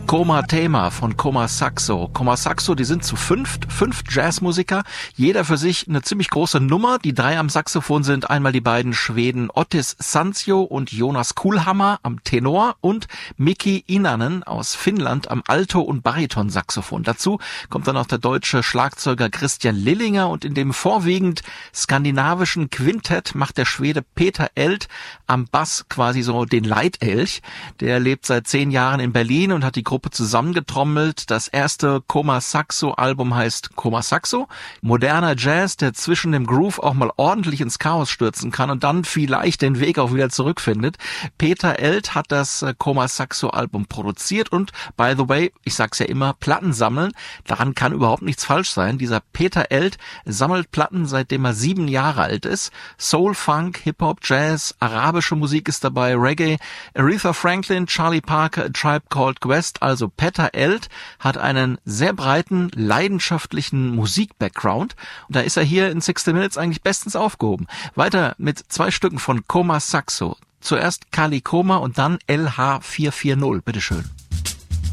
Coma Thema von Coma Saxo. Coma Saxo, die sind zu fünf Jazzmusiker, jeder für sich eine ziemlich große Nummer. Die drei am Saxophon sind einmal die beiden Schweden Ottis Sanzio und Jonas Kuhlhammer am Tenor und Miki Inanen aus Finnland am Alto- und Bariton-Saxophon. Dazu kommt dann auch der deutsche Schlagzeuger Christian Lillinger und in dem vorwiegend skandinavischen Quintett macht der Schwede Peter Eld am Bass quasi so den Leitelch. Der lebt seit 10 Jahren in Berlin und hat die Gruppe zusammengetrommelt. Das erste Coma Saxo Album heißt Coma Saxo. Moderner Jazz, der zwischen dem Groove auch mal ordentlich ins Chaos stürzen kann und dann vielleicht den Weg auch wieder zurückfindet. Peter Eld hat das Coma Saxo Album produziert und, by the way, ich sag's ja immer, Platten sammeln, daran kann überhaupt nichts falsch sein. Dieser Peter Eld sammelt Platten, seitdem er 7 Jahre alt ist. Soul, Funk, Hip-Hop, Jazz, arabische Musik ist dabei, Reggae, Aretha Franklin, Charlie Parker, A Tribe Called Quest. Also Peter Eld hat einen sehr breiten, leidenschaftlichen Musik-Background und da ist er hier in 60 Minutes eigentlich bestens aufgehoben. Weiter mit 2 Stücken von Coma Saxo. Zuerst Kali Coma und dann LH440. Bitteschön.